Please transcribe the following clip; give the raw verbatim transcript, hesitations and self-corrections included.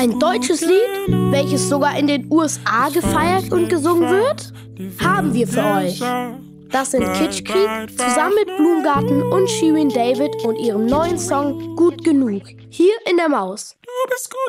Ein deutsches Lied, welches sogar in den U S A gefeiert und gesungen wird? Haben wir für euch. Das sind Kitschkrieg zusammen mit Blumengarten und Shirin David und ihrem neuen Song Gut genug. Hier in der Maus. Du bist gut.